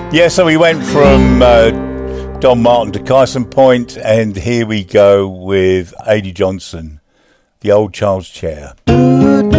Yeah, so we went from Don Martin to Kyson Point, and here we go with Adi Johnson, the old child's chair.